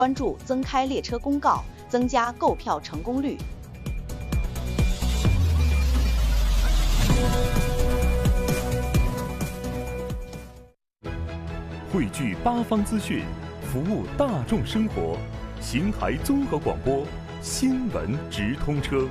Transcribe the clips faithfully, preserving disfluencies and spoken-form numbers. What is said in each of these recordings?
关注增开列车公告，增加购票成功率。 汇聚八方资讯，服务大众生活。邢台综合广播新闻直通车。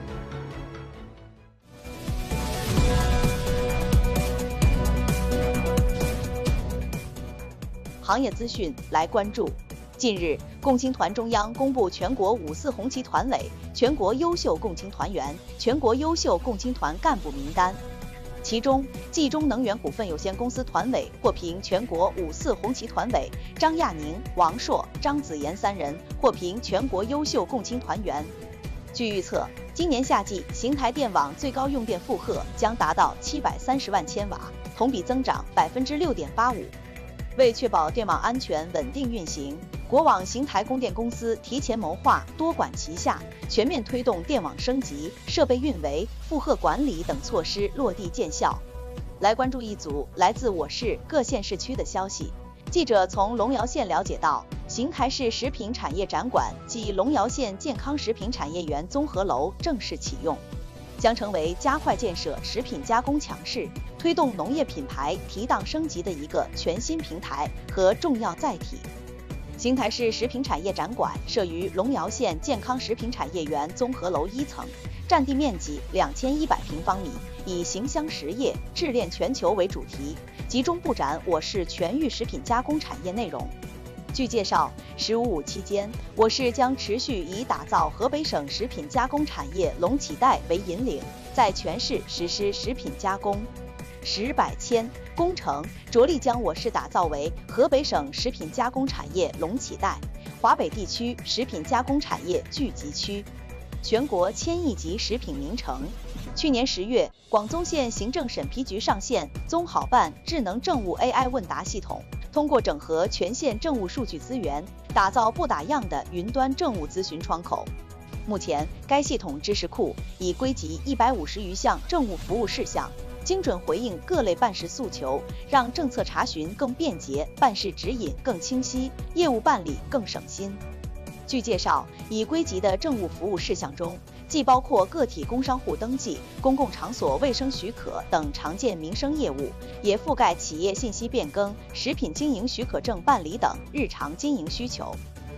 行业资讯来关注。近日，共青团中央公布全国五四红旗团委、全国优秀共青团员、全国优秀共青团干部名单。其中，冀中能源股份有限公司团委获评全国五四红旗团委，张亚宁、王硕、张子妍三人获评全国优秀共青团员。据预测，今年夏季邢台电网最高用电负荷将达到七百三十万千瓦，同比增长百分之六点八五。为确保电网安全稳定运行，国网邢台供电公司提前谋划，多管齐下，全面推动电网升级、设备运维、负荷管理等措施落地见效。来关注一组来自我市各县市区的消息。记者从龙窑县了解到，邢台市食品产业展馆暨龙窑县健康食品产业园综合楼正式启用，将成为加快建设食品加工强市、推动农业品牌提档升级的一个全新平台和重要载体。邢台市食品产业展馆设于龙窑县健康食品产业园综合楼一层，占地面积两千一百平方米，以邢乡实业、智炼全球为主题，集中布展我市全域食品加工产业内容。据介绍，十五五期间，我市将持续以打造河北省食品加工产业龙起带为引领，在全市实施食品加工十百千工程，着力将我市打造为河北省食品加工产业龙起带、华北地区食品加工产业聚集区、全国千亿级食品名城。去年十月，广宗县行政审批局上线综好办智能政务 A I 问答系统，通过整合全县政务数据资源，打造不打样的云端政务咨询窗口。目前，该系统知识库已归集一百五十余项政务服务事项，精准回应各类办事诉求，让政策查询更便捷，办事指引更清晰，业务办理更省心。据介绍，已归集的政务服务事项中，既包括个体工商户登记、公共场所卫生许可等常见民生业务，也覆盖企业信息变更、食品经营许可证办理等日常经营需求。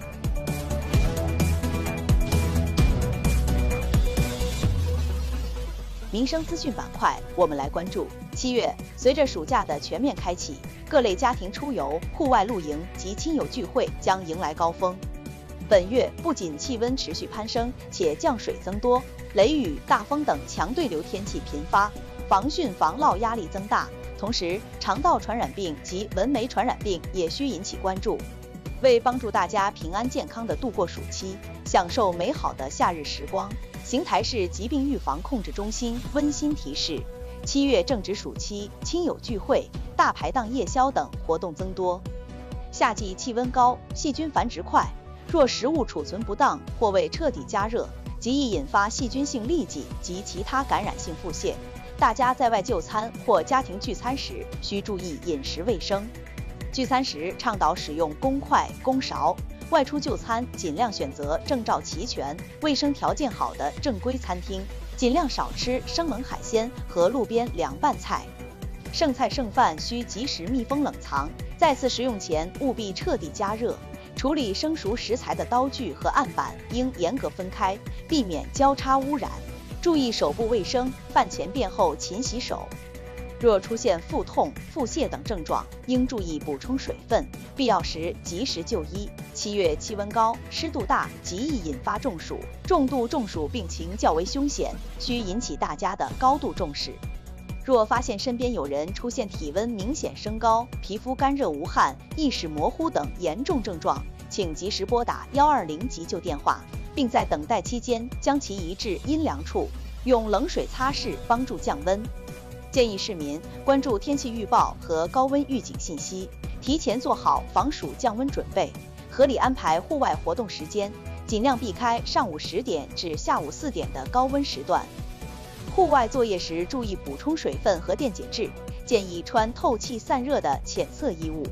民生资讯板块，我们来关注。七月，随着暑假的全面开启，各类家庭出游、户外露营及亲友聚会将迎来高峰。本月不仅气温持续攀升，且降水增多，雷雨、大风等强对流天气频发，防汛防涝压力增大。同时，肠道传染病及蚊媒传染病也需引起关注。为帮助大家平安健康地度过暑期，享受美好的夏日时光，邢台市疾病预防控制中心温馨提示：七月正值暑期，亲友聚会、大排档夜宵等活动增多。夏季气温高，细菌繁殖快，若食物储存不当或未彻底加热，极易引发细菌性痢疾及其他感染性腹泻。大家在外就餐或家庭聚餐时，需注意饮食卫生。聚餐时倡导使用公筷、公勺，外出就餐尽量选择证照齐全、卫生条件好的正规餐厅，尽量少吃生冷海鲜和路边凉拌菜。剩菜剩饭需及时密封冷藏，再次食用前务必彻底加热。处理生熟食材的刀具和案板应严格分开，避免交叉污染。注意手部卫生，饭前便后勤洗手。若出现腹痛、腹泻等症状，应注意补充水分，必要时及时就医。七月气温高、湿度大，极易引发中暑，重度中暑病情较为凶险，需引起大家的高度重视。若发现身边有人出现体温明显升高、皮肤干热无汗、意识模糊等严重症状，请及时拨打一二零急救电话，并在等待期间将其移至阴凉处，用冷水擦拭帮助降温。建议市民关注天气预报和高温预警信息，提前做好防暑降温准备，合理安排户外活动时间，尽量避开上午十点至下午四点的高温时段。户外作业时注意补充水分和电解质，建议穿透气散热的浅色衣物。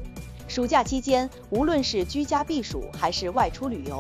暑假期间，无论是居家避暑还是外出旅游，